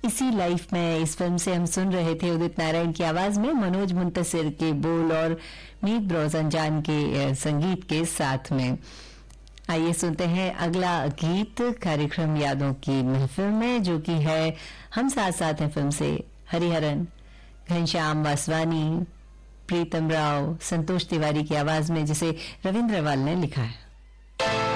इसी लाइफ में इस फिल्म से हम सुन रहे थे उदित नारायण की आवाज में मनोज मुंतसिर के बोल और मीत ब्रोजनजान के संगीत के साथ में। आइए सुनते हैं अगला गीत कार्यक्रम यादों की महफिल में, जो कि है हम साथ साथ हैं फिल्म से। हरिहरन, घनश्याम वासवानी, प्रीतम राव, संतोष तिवारी की आवाज में, जिसे रविंद्र वाल ने लिखा है।